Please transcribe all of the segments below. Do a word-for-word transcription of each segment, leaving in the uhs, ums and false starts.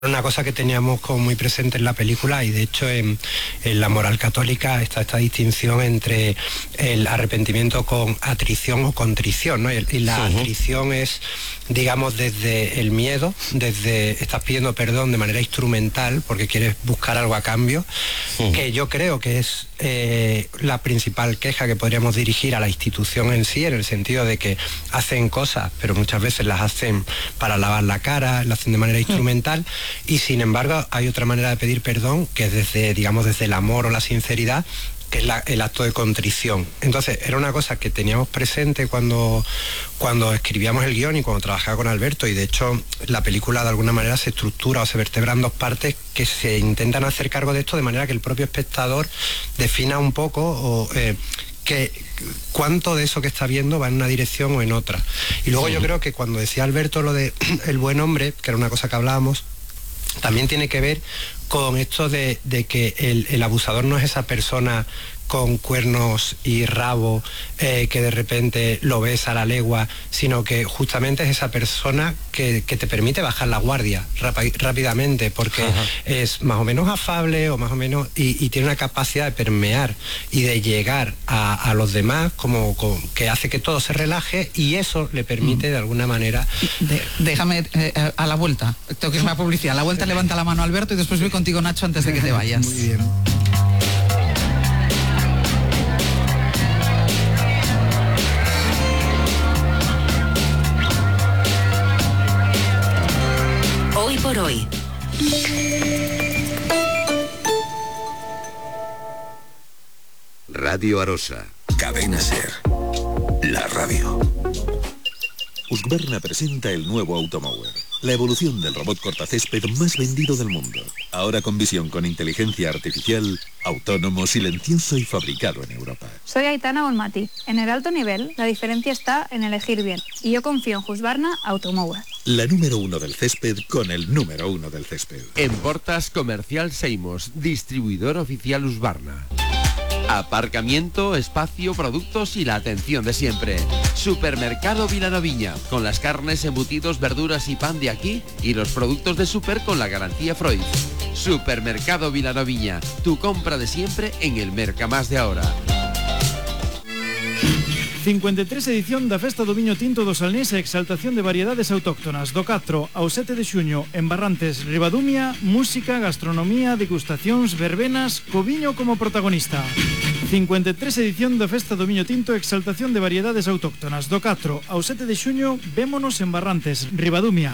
Una cosa que teníamos como muy presente en la película, y de hecho en, en la moral católica está esta distinción entre el arrepentimiento con atrición o contrición, ¿no? Y, y la uh-huh. atrición es, digamos, desde el miedo, desde estás pidiendo perdón de manera instrumental porque quieres buscar algo a cambio, uh-huh. que yo creo que es eh, la principal queja que podríamos dirigir a la institución en sí, en el sentido de que hacen cosas, pero muchas veces las hacen para lavar la cara, las hacen de manera uh-huh. instrumental. Y sin embargo hay otra manera de pedir perdón, que es desde, digamos, desde el amor o la sinceridad, que es la, el acto de contrición. Entonces era una cosa que teníamos presente cuando, cuando escribíamos el guión y cuando trabajaba con Alberto, y de hecho la película de alguna manera se estructura o se vertebra en dos partes que se intentan hacer cargo de esto de manera que el propio espectador defina un poco o, eh, que cuánto de eso que está viendo va en una dirección o en otra. Y luego sí. yo creo que cuando decía Alberto lo de el buen hombre, que era una cosa que hablábamos, también tiene que ver con esto de, de que el, el abusador no es esa persona con cuernos y rabo eh, que de repente lo ves a la legua, sino que justamente es esa persona que, que te permite bajar la guardia rap- rápidamente, porque Ajá. es más o menos afable o más o menos y, y tiene una capacidad de permear y de llegar a, a los demás como, como que hace que todo se relaje, y eso le permite mm. de alguna manera... De, déjame eh, a la vuelta, tengo que irme a publicidad, a la vuelta levanta la mano Alberto y después voy contigo, Nacho, antes de que te vayas. Muy bien. Hoy por hoy. Radio Arosa. Cadena Ser. La radio. Husqvarna presenta el nuevo Automower, la evolución del robot cortacésped más vendido del mundo. Ahora con visión con inteligencia artificial, autónomo, silencioso y fabricado en Europa. Soy Aitana Olmati. En el alto nivel, la diferencia está en elegir bien. Y yo confío en Husqvarna Automower. La número uno del césped con el número uno del césped. En Portas Comercial Seimos, distribuidor oficial Husqvarna. Aparcamiento, espacio, productos y la atención de siempre. Supermercado Vilanoviña, con las carnes, embutidos, verduras y pan de aquí, y los productos de Super con la garantía Freud. Supermercado Vilanoviña, tu compra de siempre en el Mercamás de ahora. cincuenta e tres edición da Festa do Viño Tinto do Salnés e exaltación de variedades autóctonas do catro ao sete de xuño en Barrantes, Ribadumia, música, gastronomía, degustacións, verbenas, co viño como protagonista. cincuenta e tres edición da Festa do Viño Tinto e exaltación de variedades autóctonas do catro ao sete de xuño, vémonos en Barrantes, Ribadumia.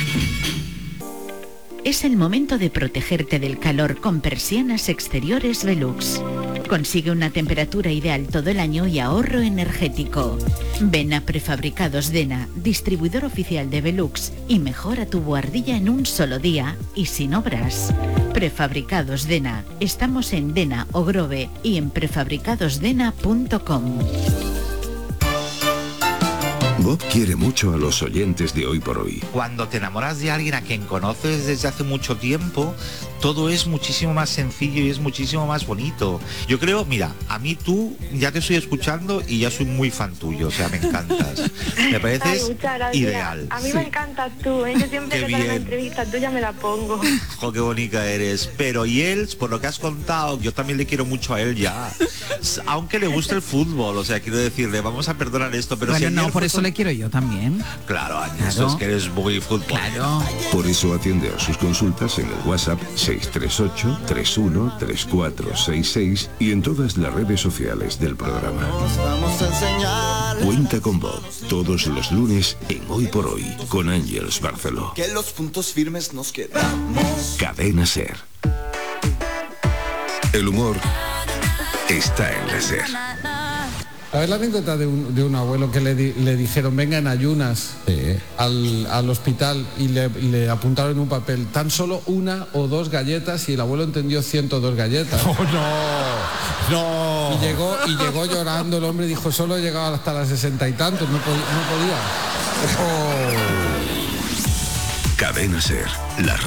Es el momento de protegerte del calor con persianas exteriores Velux. Consigue una temperatura ideal todo el año y ahorro energético. Ven a Prefabricados Dena, distribuidor oficial de Velux, y mejora tu buhardilla en un solo día y sin obras. Prefabricados Dena. Estamos en Dena o Grove y en prefabricados dena punto com. Bob quiere mucho a los oyentes de Hoy por Hoy. Cuando te enamoras de alguien a quien conoces desde hace mucho tiempo, todo es muchísimo más sencillo y es muchísimo más bonito. Yo creo, mira, a mí tú ya te estoy escuchando y ya soy muy fan tuyo, o sea, me encantas. Me pareces Ay, ideal. A mí sí. me encantas tú, ¿eh? Yo siempre que sale una entrevista tuya me la pongo. Jo, qué bonita eres. Pero y él, por lo que has contado, yo también le quiero mucho a él ya. Aunque le guste el fútbol, o sea, quiero decirle, vamos a perdonar esto, pero bueno, si no, por eso le quiero yo también. Claro, Ángel, claro. Es que eres muy fútbol. Claro. Por eso atiende a sus consultas en el WhatsApp seis tres ocho, tres uno, tres cuatro seis seis y en todas las redes sociales del programa. Vamos a enseñar. Cuenta con Bob todos los lunes en Hoy por Hoy con Ángeles Barceló. Que los puntos firmes nos quedamos. Cadena Ser. El humor está en la Ser. A ver la anécdota de un, de un abuelo que le, di, le dijeron venga en ayunas sí. al, al hospital y le, le apuntaron en un papel tan solo una o dos galletas y el abuelo entendió ciento dos galletas. ¡Oh, no! ¡No! Y llegó, y llegó llorando el hombre, dijo solo he llegado hasta las sesenta y tantos, no, pod- no podía. Oh. Cadena Ser, la radio.